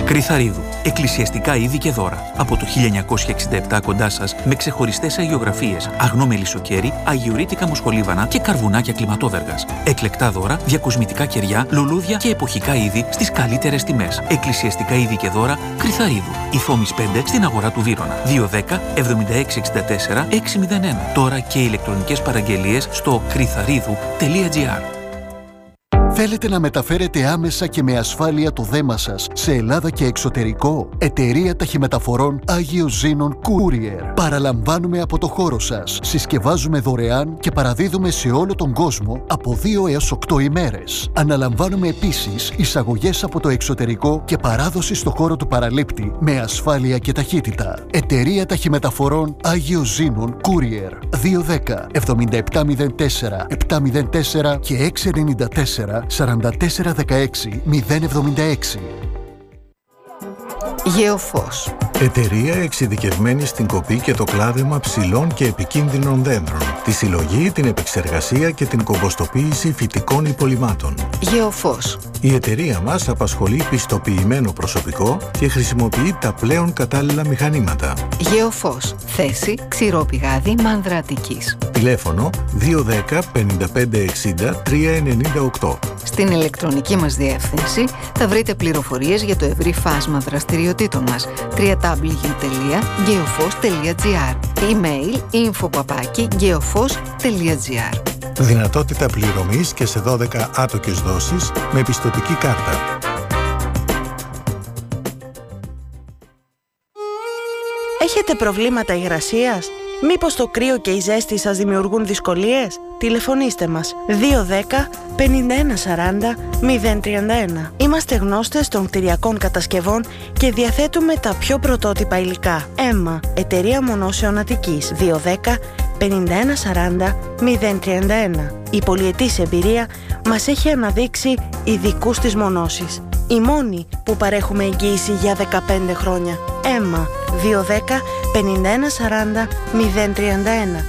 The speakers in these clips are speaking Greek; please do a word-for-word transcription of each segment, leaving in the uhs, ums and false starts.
Κρυθαρίδου. Εκκλησιαστικά είδη και δώρα. Από το χίλια εννιακόσια εξήντα επτά κοντά σας, με ξεχωριστές αγιογραφίες, αγνό μελισσοκέρι, αγιορείτικα μοσχολίβανα και καρβουνάκια κλιματόβεργας. Εκλεκτά δώρα, διακοσμητικά κεριά, λουλούδια και εποχικά είδη στις καλύτερες τιμές. Εκκλησιαστικά είδη και δώρα Κρυθαρίδου. Ιθόμης πέντε στην αγορά του Βύρωνα. δύο δέκα εβδομήντα έξι εξήντα τέσσερα εξακόσια ένα. Τώρα και ηλεκτρονικές παραγγελίες στο κρυθαρίδου τελεία τζι άρ. Θέλετε να μεταφέρετε άμεσα και με ασφάλεια το δέμα σας σε Ελλάδα και εξωτερικό? Εταιρεία Ταχυμεταφορών Άγιος Ζήνων Courier. Παραλαμβάνουμε από το χώρο σας. Συσκευάζουμε δωρεάν και παραδίδουμε σε όλο τον κόσμο από δύο έως οκτώ ημέρες. Αναλαμβάνουμε επίσης εισαγωγές από το εξωτερικό και παράδοση στο χώρο του παραλήπτη με ασφάλεια και ταχύτητα. Εταιρεία Ταχυμεταφορών Άγιος Ζήνων Courier. δύο δέκα εβδομήντα επτά μηδέν τέσσερα επτακόσια τέσσερα και έξι εννιά τέσσερα σαράντα τέσσερα δεκαέξι μηδέν εβδομήντα έξι. Γεωφός. Εταιρεία εξειδικευμένη στην κοπή και το κλάδεμα ψηλών και επικίνδυνων δέντρων, τη συλλογή, την επεξεργασία και την κομποστοποίηση φυτικών υπολειμμάτων. Γεωφός. Η εταιρεία μας απασχολεί πιστοποιημένο προσωπικό και χρησιμοποιεί τα πλέον κατάλληλα μηχανήματα. Γεωφός. Θέση Ξηρόπηγάδι Μάνδρα Αττικής. Τηλέφωνο δύο δέκα πενήντα πέντε εξήντα τρία ενενήντα οκτώ. Στην ηλεκτρονική μας διεύθυνση θα βρείτε πληροφορίες για το ευρύ φάσμα δραστηριοτήτων μας. double-u double-u double-u τελεία geofos τελεία τζι άρ. Email info παπάκι geofos τελεία τζι άρ. Δυνατότητα πληρωμής και σε δώδεκα άτοκες δόσεις με πιστωτική κάρτα. Έχετε προβλήματα υγρασίας? Μήπως το κρύο και η ζέστη σας δημιουργούν δυσκολίες? Τηλεφωνήστε μας δύο δέκα πενήντα ένα σαράντα μηδέν τριάντα ένα. Είμαστε γνώστες των κτηριακών κατασκευών και διαθέτουμε τα πιο πρωτότυπα υλικά. Έμα, Εταιρεία Μονώσεων Αττικής. δύο δέκα πενήντα ένα σαράντα μηδέν τριάντα ένα. Η πολυετής εμπειρία μας έχει αναδείξει ειδικούς της μονώσης. Οι μόνοι που παρέχουμε εγγύηση για δεκαπέντε χρόνια. Έμα, δύο δέκα πενήντα ένα σαράντα μηδέν τριάντα ένα.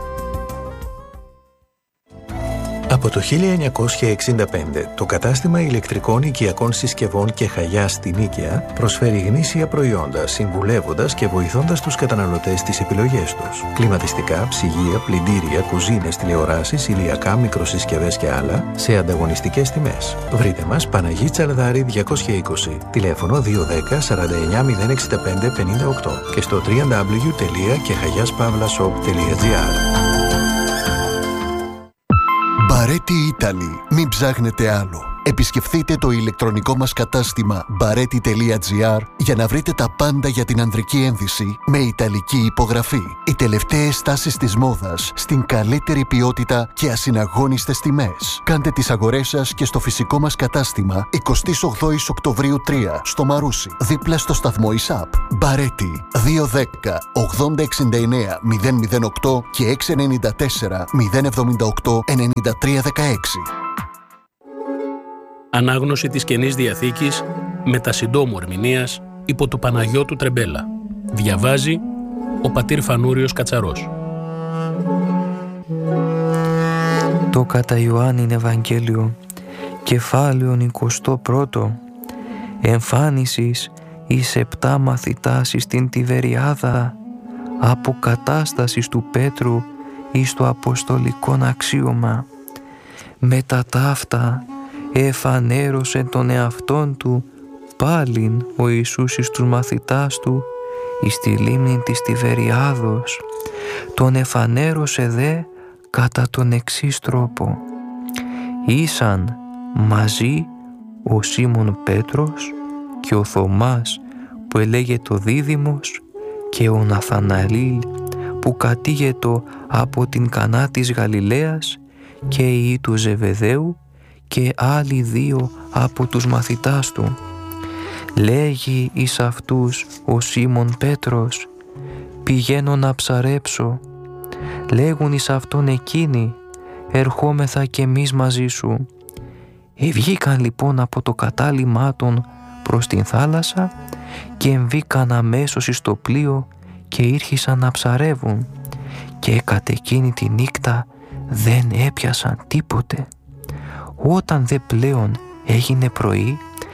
Από το χίλια εννιακόσια εξήντα πέντε, το κατάστημα ηλεκτρικών οικιακών συσκευών και Χαγιάς στην Νίκαια προσφέρει γνήσια προϊόντα, συμβουλεύοντας και βοηθώντας τους καταναλωτές στις επιλογές τους. Κλιματιστικά, ψυγεία, πλυντήρια, κουζίνες, τηλεοράσεις, ηλιακά, μικροσυσκευές και άλλα σε ανταγωνιστικές τιμές. Βρείτε μας Παναγί Τσαρδάρη διακόσια είκοσι, τηλέφωνο δύο δέκα σαράντα εννιά μηδέν εξήντα πέντε πενήντα οκτώ και στο double-u double-u double-u τελεία κεχαγιάspavlashop τελεία τζι άρ. Μπαρέτι Italy. Μην ψάχνετε άλλο. Επισκεφθείτε το ηλεκτρονικό μας κατάστημα μπαρέτι τελεία τζι άρ για να βρείτε τα πάντα για την ανδρική ένδυση με ιταλική υπογραφή. Οι τελευταίες τάσεις της μόδας στην καλύτερη ποιότητα και ασυναγώνιστες τιμές. Κάντε τις αγορές σας και στο φυσικό μας κατάστημα εικοστή ογδόη Οκτωβρίου τρία στο Μαρούσι, δίπλα στο σταθμό ΙΣΑΠ. Μπαρέτι δύο δέκα ογδόντα εξήντα εννέα μηδέν μηδέν οκτώ και έξι εννιά τέσσερα μηδέν εβδομήντα οκτώ ενενήντα τρία δεκαέξι. Ανάγνωση της Καινής Διαθήκης με τα συντόμου ερμηνείας υπό του Παναγιώτου Τρεμπέλα. Διαβάζει ο πατήρ Φανούριος Κατσαρός. Το κατά Ιωάννην Ευαγγέλιο, κεφάλαιον εικοστό πρώτο, εμφάνισης εις επτά μαθητάς εις την Τιβεριάδα, αποκατάστασης του Πέτρου εις το αποστολικόν αξίωμα. Μετά ταύτα εφανέρωσε τον εαυτόν του πάλιν ο Ιησούς εις τους μαθητάς του εις τη λίμνη της Τιβεριάδος. Τον εφανέρωσε δε κατά τον εξής τρόπο. Ήσαν μαζί ο Σίμων Πέτρος και ο Θωμάς που ελέγεται ο Δίδυμος και ο Ναθαναήλ που κατήγετο από την Κανά της Γαλιλαίας και η του Ζεβεδαίου και άλλοι δύο από τους μαθητάς του. Λέγει εις αυτούς ο Σίμων Πέτρος, πηγαίνω να ψαρέψω. Λέγουν εις αυτόν εκείνοι, ερχόμεθα κι εμείς μαζί σου. Ευγήκαν λοιπόν από το κατάλημά των προς την θάλασσα και εμβήκαν αμέσως εις το πλοίο και ήρχισαν να ψαρεύουν και κατ' εκείνη τη νύχτα δεν έπιασαν τίποτε. Όταν δε πλέον έγινε πρωί,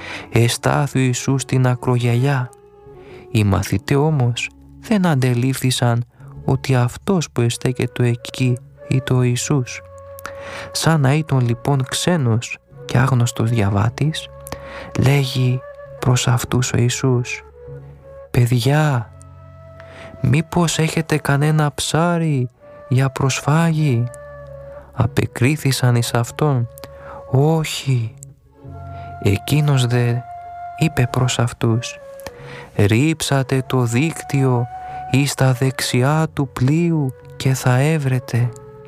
Εστάθη ο Ιησούς στην ακρογιαλιά. Οι μαθητές όμως δεν αντελήφθησαν ότι αυτός που εστέκεται εκεί ήταν ο Ιησούς. Σαν να ήταν λοιπόν ξένος και άγνωστος διαβάτης, λέγει προς αυτούς ο Ιησούς: «Παιδιά, μήπως έχετε κανένα ψάρι για προσφάγι?» Απεκρίθησαν εις αυτόν: «Όχι». Εκείνος δε είπε προς αυτούς: «Ρίψατε το δίκτυο εις τα δεξιά του πλοίου και θα έβρετε».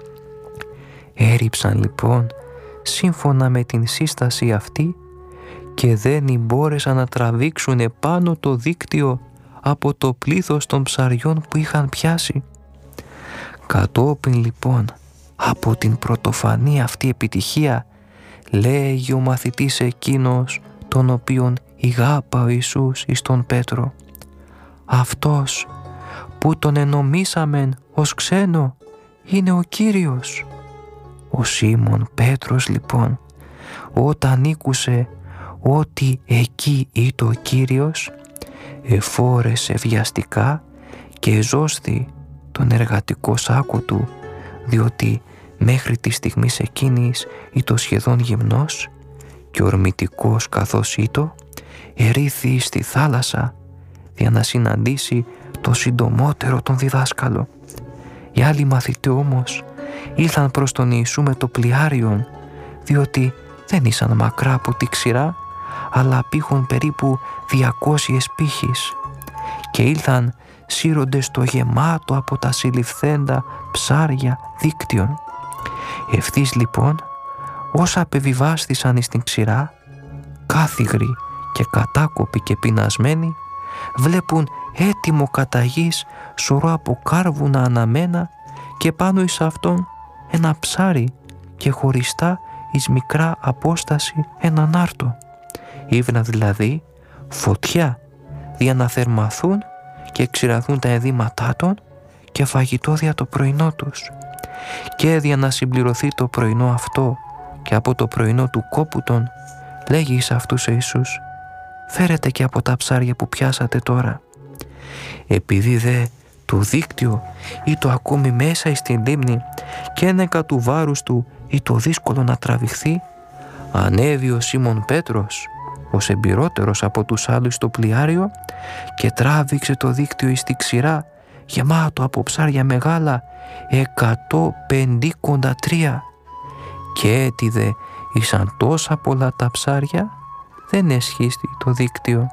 Έριψαν λοιπόν σύμφωνα με την σύσταση αυτή και δεν μπόρεσαν να τραβήξουν επάνω το δίκτυο από το πλήθος των ψαριών που είχαν πιάσει. Κατόπιν λοιπόν από την πρωτοφανή αυτή επιτυχία λέγει ο μαθητής εκείνος τον οποίον ηγάπα ο Ιησούς εις τον Πέτρο: «Αυτός που τον ενομίσαμεν ως ξένο είναι ο Κύριος». Ο Σίμων Πέτρος λοιπόν, όταν ήκουσε ότι εκεί ήταν ο Κύριος, εφόρεσε βιαστικά και εζώστη τον εργατικό σάκο του, διότι μέχρι τη στιγμή εκείνης ήταν σχεδόν γυμνός, και ορμητικός καθώς ήτο, ερήθη στη θάλασσα για να συναντήσει το συντομότερο τον διδάσκαλο. Οι άλλοι μαθητές όμως ήλθαν προς τον Ιησού με το πλοιάριον, διότι δεν ήσαν μακρά από τη ξηρά, αλλά απήχουν περίπου διακόσιες πύχης, και ήλθαν σύροντες στο γεμάτο από τα συλληφθέντα ψάρια δίκτυον. Ευθύς λοιπόν, όσα απεβιβάστησαν εις την ξηρά, κάθιγροι και κατάκοποι και πεινασμένοι, βλέπουν έτοιμο κατά γης σωρό από κάρβουνα αναμένα και πάνω εις αυτόν ένα ψάρι και χωριστά εις μικρά απόσταση έναν άρτο. Ήβνα δηλαδή φωτιά για να θερμαθούν και ξηραθούν τα εδήματά των και φαγητό δια το πρωινό τους. Και για να συμπληρωθεί το πρωινό αυτό και από το πρωινό του κόπου των, λέγει εις αυτούς ο Ιησούς: «Φέρετε και από τα ψάρια που πιάσατε τώρα». Επειδή δε το δίκτυο ή το ακόμη μέσα εις την λίμνη και ένεκα του βάρους του ή το δύσκολο να τραβηχθεί, ανέβη ο Σίμων Πέτρος, ως εμπειρότερος από τους άλλους στο πλοιάριο, και τράβηξε το δίκτυο εις τη ξηρά, γεμάτο από ψάρια μεγάλα, εκατό πεντήκοντα τρία. Και έτι δε ήσαν τόσα πολλά τα ψάρια, δεν εσχίστη το δίκτυο.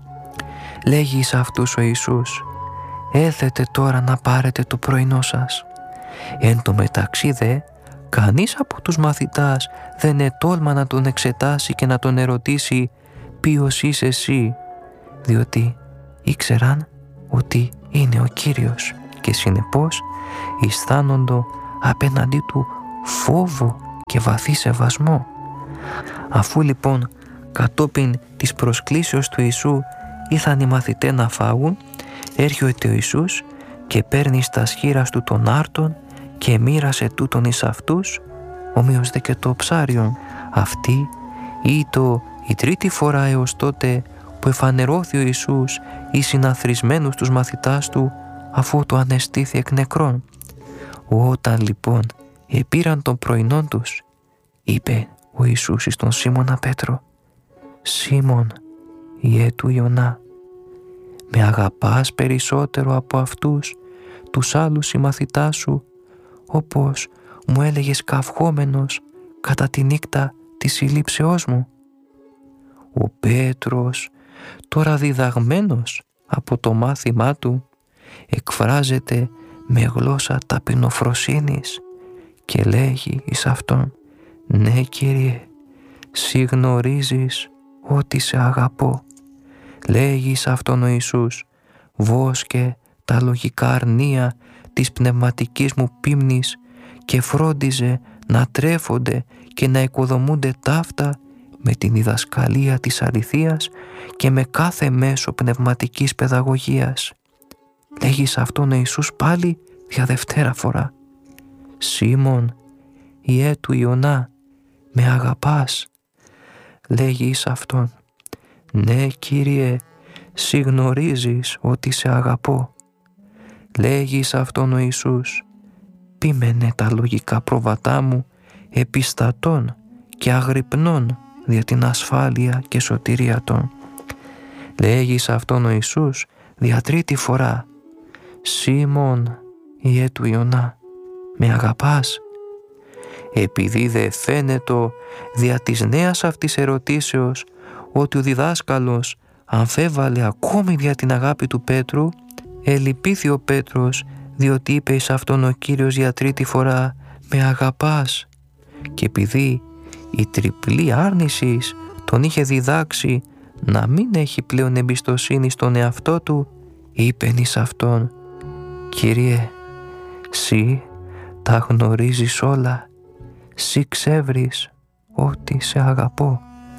Λέγει εις αυτούς ο Ιησούς: «Έλθετε τώρα να πάρετε το πρωινό σας». Εν τω μεταξύ δε, κανείς από τους μαθητάς δεν ετόλμα να τον εξετάσει και να τον ερωτήσει ποιος είσαι εσύ, διότι ήξεραν ότι είναι ο Κύριος και συνεπώς αισθάνοντο απέναντί του φόβο και βαθύ σεβασμό. Αφού λοιπόν κατόπιν της προσκλήσεως του Ιησού ήρθαν οι μαθητές να φάγουν, έρχεται ο Ιησούς και παίρνει στα σχήρας του τον άρτον και μοίρασε τούτον εις αυτούς, ομοίως δε και το ψάριον. Αυτή ήτο η τρίτη φορά έως τότε που εφανερώθη ο Ιησούς εις συναθρισμένους τους μαθητάς του, αφού το ανεστήθη εκ νεκρών. Όταν λοιπόν επήραν τον πρωινόν τους, είπε ο Ιησούς εις τον Σίμωνα Πέτρο: «Σίμων, ιέ του Ιωνά, με αγαπάς περισσότερο από αυτούς τους άλλους συμμαθητάς σου, όπως μου έλεγες καυχόμενος κατά τη νύχτα της συλλήψεώς μου?» Ο Πέτρος, τώρα διδαγμένος από το μάθημά του, εκφράζεται με γλώσσα ταπεινοφροσύνης και λέγει εις αυτόν: «Ναι, Κύριε, σύ γνωρίζεις ότι σε αγαπώ». Λέγει εις αυτόν ο Ιησούς: «Βόσκε τα λογικά αρνία της πνευματικής μου πίμνης και φρόντιζε να τρέφονται και να οικοδομούνται ταύτα με την διδασκαλία της αληθείας και με κάθε μέσο πνευματικής παιδαγωγίας». Λέγει σε αυτόν ο Ιησούς πάλι για δευτέρα φορά: «Σίμων, ιέ του Ιωνά, με αγαπάς?» Λέγει εις αυτόν: «Ναι, Κύριε, σοι γνωρίζεις ότι σε αγαπώ». Λέγει σε αυτόν ο Ιησούς: «Πίμενε τα λογικά πρόβατά μου επιστατών και αγρυπνών δια την ασφάλεια και σωτηρία των». Λέγει σε αυτόν ο Ιησούς δια τρίτη φορά: «Σίμων, Ιε του Ιωνά, με αγαπάς?» Επειδή δε φαίνεται δια της νέας αυτής ερωτήσεως ότι ο διδάσκαλος αμφέβαλε ακόμη δια την αγάπη του Πέτρου, ελυπήθη ο Πέτρος, διότι είπε εις αυτόν ο Κύριος για τρίτη φορά «Με αγαπάς», και επειδή η τριπλή άρνησης τον είχε διδάξει να μην έχει πλέον εμπιστοσύνη στον εαυτό του, είπεν εις αυτόν «Κύριε, σύ τα γνωρίζεις όλα, σύ ξεύρεις ότι σε αγαπώ».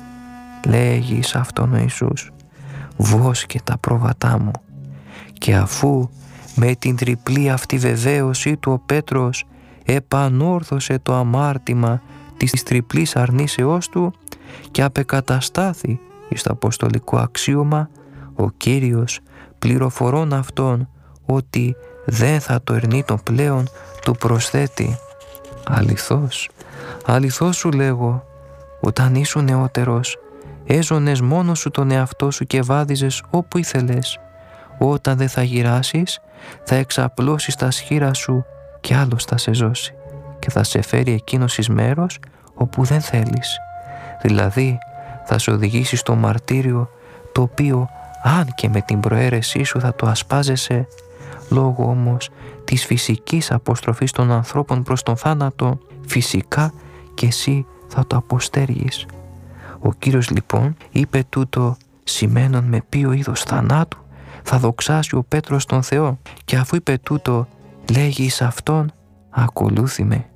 Λέγει εις αυτόν ο Ιησούς: «Βόσκε τα πρόβατά μου». Και αφού με την τριπλή αυτή βεβαίωσή του ο Πέτρος επανόρθωσε το αμάρτημα της τριπλής αρνήσεώς του και απεκαταστάθη εις το αποστολικό αξίωμα, ο Κύριος πληροφορών αυτόν ότι δεν θα το ερνήτω πλέον, του προσθέτει: «Αληθώς, αληθώς σου λέγω, όταν ήσουν νεότερος έζωνες μόνος σου τον εαυτό σου και βάδιζες όπου ήθελες. Όταν δεν θα γυράσεις, θα εξαπλώσεις τα σχήρα σου και άλλος θα σε ζώσει και θα σε φέρει εκείνος εις μέρος όπου δεν θέλεις. Δηλαδή θα σε οδηγήσει στο μαρτύριο, το οποίο αν και με την προαίρεσή σου θα το ασπάζεσαι, λόγω όμως της φυσικής αποστροφής των ανθρώπων προς τον θάνατο, φυσικά και εσύ θα το αποστέργεις». Ο Κύριος λοιπόν είπε τούτο σημαίνον με ποιο είδος θανάτου θα δοξάσει ο Πέτρος τον Θεό, και αφού είπε τούτο λέγει εις αυτόν «Ακολούθη με».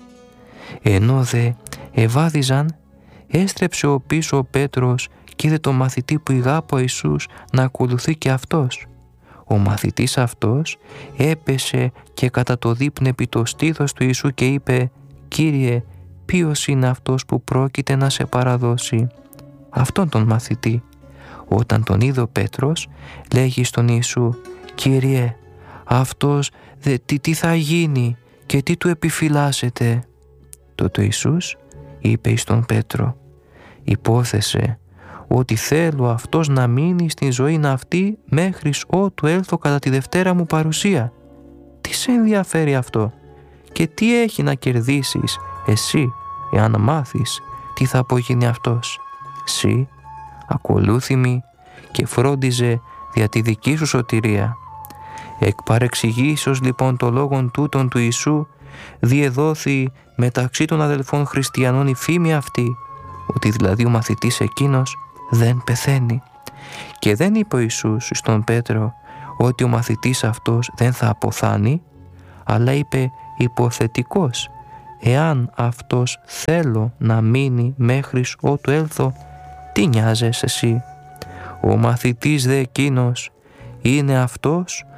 Ενώ δε εβάδιζαν, έστρεψε ο πίσω ο Πέτρος και είδε τον μαθητή που ηγάπω ο Ιησούς να ακολουθεί και αυτός. Ο μαθητής αυτός έπεσε και κατά το δείπνο επί το στήθος του Ιησού και είπε «Κύριε, ποιος είναι αυτός που πρόκειται να σε παραδώσει?» Αυτόν τον μαθητή. Όταν τον είδε ο Πέτρος, λέγει στον Ιησού «Κύριε, αυτός δε, τι, τι θα γίνει και τι του επιφυλάσσεται?» Τότε ο Ιησούς είπε εις τον Πέτρο «Υπόθεσε ότι θέλω αυτός να μείνει στην ζωή αυτή μέχρις ότου έλθω κατά τη δευτέρα μου παρουσία. Τι σε ενδιαφέρει αυτό και τι έχει να κερδίσεις εσύ εάν μάθεις τι θα απογίνει αυτός? Συ ακολούθημη και φρόντιζε δια τη δική σου σωτηρία». Εκ παρεξηγήσεως λοιπόν το λόγον τούτον του Ιησού διεδόθη μεταξύ των αδελφών χριστιανών η φήμη αυτή, ότι δηλαδή ο μαθητής εκείνος δεν πεθαίνει. Και δεν είπε ο Ιησούς στον Πέτρο ότι ο μαθητής αυτός δεν θα αποθάνει, αλλά είπε υποθετικός «Εάν αυτός θέλω να μείνει μέχρις ότου έλθω, τι νοιάζεσαι εσύ?» Ο μαθητής δε εκείνος είναι αυτός